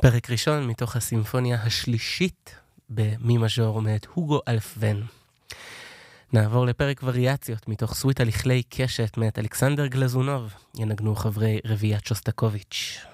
פרק ראשון מתוך הסימפוניה השלישית במי מז'ור מאת הוגו אלפוון. נעבור לפרק וריאציות מתוך סוויטה לכלי קשת מאת אלכסנדר גלזונוב. ינגנו חברי רביעיית שוסטקוביץ'.